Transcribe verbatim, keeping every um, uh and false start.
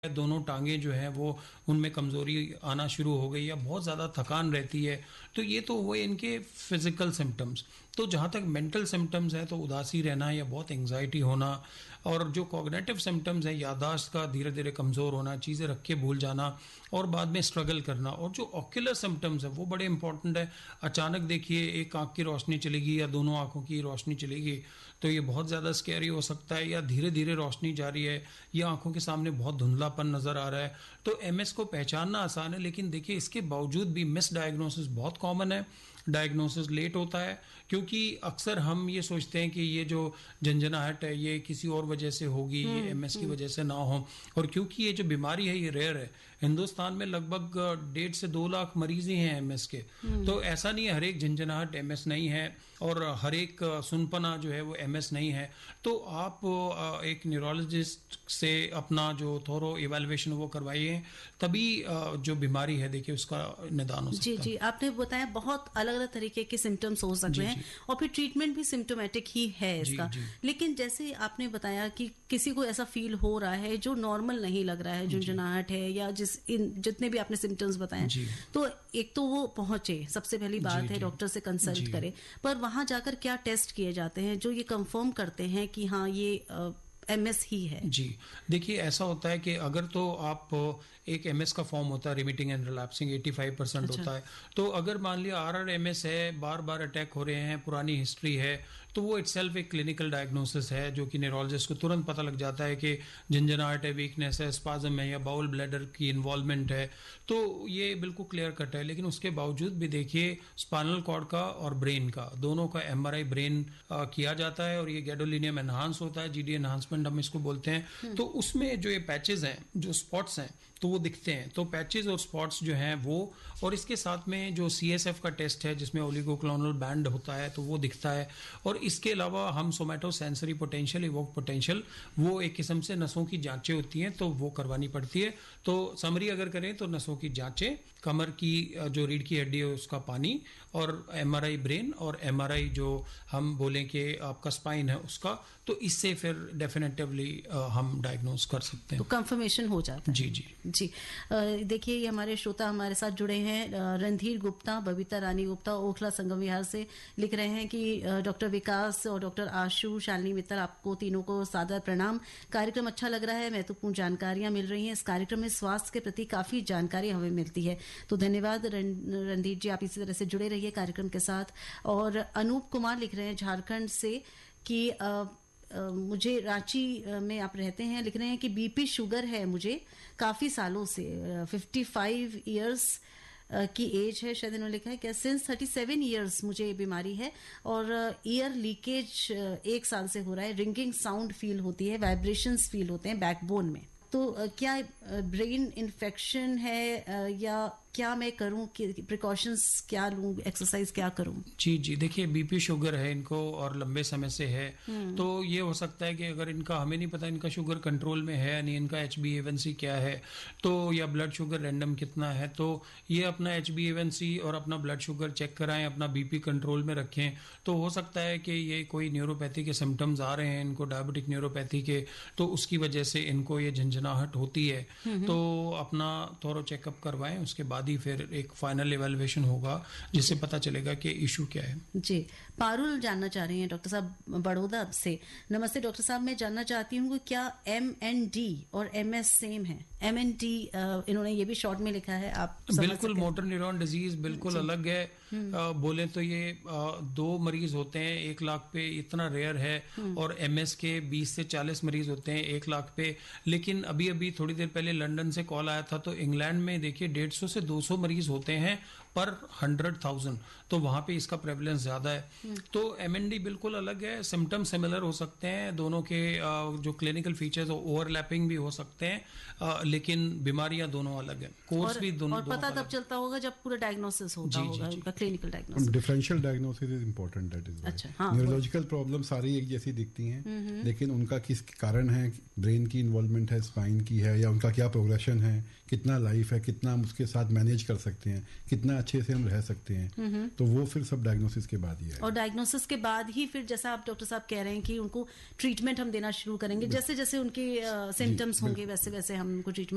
दोनों टांगे जो है वो उनमें कमजोरी आना शुरू हो गई या बहुत ज़्यादा थकान रहती है, तो ये तो हुए इनके फिजिकल सिम्टम्स। तो जहाँ तक मेंटल सिम्टम्स है तो उदासी रहना या बहुत एंग्जाइटी होना, और जो कॉग्निटिव सिम्टम्स है याददाश्त का धीरे धीरे कमज़ोर होना, चीज़ें रख के भूल जाना और बाद में स्ट्रगल करना। और जो ऑक्यूलर सिम्टम्स है वो बड़े इंपॉर्टेंट है। अचानक देखिए एक आँख की रोशनी चलेगी या दोनों आँखों की रोशनी चलेगी तो ये बहुत ज़्यादा स्कैरी हो सकता है, या धीरे धीरे रोशनी जा रही है या आंखों के सामने बहुत धुंधलापन नजर आ रहा है। तो एमएस को पहचानना आसान है, लेकिन देखिए इसके बावजूद भी मिस डायग्नोसिस बहुत कॉमन है। डायग्नोसिस लेट होता है क्योंकि अक्सर हम ये सोचते हैं कि ये जो झंझनाहट है ये किसी और वजह से होगी, ये एमएस की वजह से ना हो। और क्योंकि ये जो बीमारी है ये रेयर है, हिंदुस्तान में लगभग डेढ़ से दो लाख मरीज ही हैं एमएस के। तो ऐसा नहीं है हर एक झंझनाहट एमएस नहीं है और हर एक सुनपना जो है वो एमएस नहीं है। तो आप एक न्यूरोलॉजिस्ट से अपना जो थोरो इवैल्यूएशन वो करवाइए, तभी जो बीमारी है देखिए उसका निदान हो सकता है। जी जी, आपने बताया बहुत अलग अलग तरीके के सिम्टम्स हो सकते हैं और फिर ट्रीटमेंट भी सिम्टोमेटिक ही है इसका। जी, जी. लेकिन जैसे आपने बताया कि किसी को ऐसा फील हो रहा है जो नॉर्मल नहीं लग रहा है, झुंझुनाहट है या जिस इन जितने भी आपने सिम्टम्स बताए, तो एक तो वो पहुंचे, सबसे पहली बात है डॉक्टर से कंसल्ट करें। पर वहां जाकर क्या टेस्ट किए जाते हैं जो ये कंफर्म करते हैं कि हाँ ये एमएस ही है? जी देखिए ऐसा होता है कि अगर तो आप एक एमएस का फॉर्म होता है रिमिटिंग एंड रिलैप्सिंग पचासी परसेंट अच्छा। होता है। तो अगर मान लिया आरआर एमएस है, बार बार अटैक हो रहे हैं, पुरानी हिस्ट्री है, तो वो इटसेल्फ एक क्लिनिकल डायग्नोसिस है जो कि न्यूरोलॉजिस्ट को तुरंत पता लग जाता है कि झंझनाहट है, वीकनेस है, स्पाज्म है या बाउल ब्लैडर की इन्वॉल्वमेंट है। तो ये बिल्कुल क्लियर कट है। लेकिन उसके बावजूद भी देखिए स्पाइनल कॉर्ड का और ब्रेन का दोनों का एमआरआई ब्रेन किया जाता है और ये गैडोलिनियम एनहांस होता है, जीडी एनहांसमेंट हम इसको बोलते हैं। तो उसमें जो ये पैचेस हैं, जो स्पॉट्स हैं, तो वो दिखते हैं। तो पैचेस और स्पॉट्स जो हैं वो, और इसके साथ में जो सीएसएफ का टेस्ट है जिसमें ओलिगोक्लोनल बैंड होता है तो वो दिखता है। और इसके अलावा हम सोमैटो सेंसरी पोटेंशियल, इवोक पोटेंशियल, वो एक किस्म से नसों की जांचें होती हैं तो वो करवानी पड़ती है। तो समरी अगर करें तो नसों की जांचें, कमर की जो रीढ़ की हड्डी है उसका पानी, और एमआरआई ब्रेन, और एमआरआई जो हम बोलें कि आपका स्पाइन है उसका, तो इससे फिर डेफिनेटिवली हम डायग्नोज कर सकते हैं। तो कंफर्मेशन हो जाता है। जी जी जी। देखिए ये हमारे श्रोता हमारे साथ जुड़े हैं, रणधीर गुप्ता, बबीता रानी गुप्ता ओखला संगम विहार से लिख रहे हैं कि डॉक्टर विकास और डॉक्टर आशु, शालिनी मित्तल, आपको तीनों को सादर प्रणाम। कार्यक्रम अच्छा लग रहा है, महत्वपूर्ण जानकारियां मिल रही हैं। इस कार्यक्रम में स्वास्थ्य के प्रति काफी जानकारी हमें मिलती है, तो धन्यवाद रणधीर जी, आप इसी तरह से जुड़े रहिए कार्यक्रम के साथ। और अनूप कुमार लिख रहे हैं झारखंड से कि आ, Uh, मुझे रांची uh, में आप रहते हैं, लिख रहे हैं कि बीपी शुगर है मुझे काफ़ी सालों से, फिफ्टी फाइव ईयर्स की एज है, शायद इन्होंने लिखा है क्या, सिंस थर्टी सेवन ईयर्स मुझे ये बीमारी है, और ईयर uh, लीकेज uh, एक साल से हो रहा है, रिंगिंग साउंड फील होती है, वाइब्रेशंस फील होते हैं बैकबोन में। तो uh, क्या ब्रेन इन्फेक्शन है uh, या क्या मैं करूं, कि प्रिकॉशंस क्या लूं, एक्सरसाइज क्या करूं? जी जी देखिए बीपी शुगर है इनको और लंबे समय से है, तो ये हो सकता है कि अगर इनका, हमें नहीं पता इनका शुगर कंट्रोल में है नहीं, इनका एच बी ए वन सी क्या है, तो या ब्लड शुगर रैंडम कितना है, तो ये अपना एच बी ए वन सी और अपना ब्लड शुगर चेक कराएं, अपना बीपी कंट्रोल में रखें। तो हो सकता है कि ये कोई न्यूरोपैथी के सिम्टम्स आ रहे हैं इनको, डायबिटिक न्यूरोपैथी के, तो उसकी वजह से इनको ये झंझनाहट होती है। तो अपना थोड़ा चेकअप करवाएं, उसके बाद ही फिर एक फाइनल इवैल्यूएशन होगा जिससे पता चलेगा कि इशू क्या है। जी, पारुल जानना चाह रही हैं डॉक्टर साहब बड़ौदा से। नमस्ते डॉक्टर साहब, मैं जानना चाहती हूँ कि क्या एम एन डी और एम एस सेम है? एम एन डी इन्होंने ये भी शॉर्ट में लिखा है, आप बिल्कुल मोटर न्यूरॉन डिजीज बिल्कुल अलग है। आ, बोले तो ये आ, दो मरीज होते हैं एक लाख पे, इतना रेयर है, और एमएस के बीस से चालीस मरीज होते हैं एक लाख पे। लेकिन अभी अभी थोड़ी देर पहले लंदन से कॉल आया था, तो इंग्लैंड में देखिए डेढ़ सौ से दो सौ मरीज होते हैं पर हंड्रेड थाउजेंड, तो वहां पे इसका प्रेवलेंस ज्यादा है। तो एमएनडी बिल्कुल अलग है, सिम्टम सिमिलर हो सकते हैं दोनों के, जो क्लिनिकल फीचर्स ओवरलैपिंग भी हो सकते हैं, लेकिन बीमारियां दोनों अलग है, कोर्स भी दोनों और पता तब चलता होगा जब पूरा डायग्नोसिस होता जी, होगा, जी, उनका clinical diagnosis. Differential diagnosis is important, that is अच्छा, हाँ, न्यूरोलॉजिकल प्रॉब्लम सारी एक जैसी दिखती हैं, लेकिन उनका किस कारण है, ब्रेन की इन्वॉल्वमेंट है, स्पाइन की है, या उनका क्या प्रोग्रेशन है, कितना लाइफ है, कितना हम उसके साथ मैनेज कर सकते हैं, कितना अच्छे से हम रह सकते हैं, तो वो फिर सब डायग्नोसिस के बाद ही है। और डायग्नोसिस के बाद ही फिर जैसा आप डॉक्टर साहब कह रहे हैं कि उनको ट्रीटमेंट हम देना शुरू करेंगे, जैसे जैसे उनके सिम्टम्स होंगे वैसे वैसे हम उनको ट्रीटमेंट